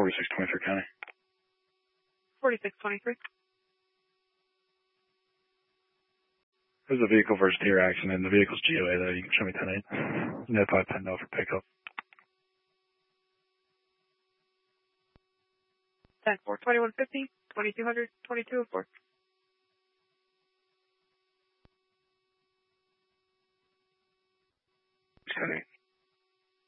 4623 County. 4623. There's a vehicle versus deer accident. The vehicle's GOA though. You can show me 10-8. Net 510 for pickup. 10-4, 2150, 2200, 2204.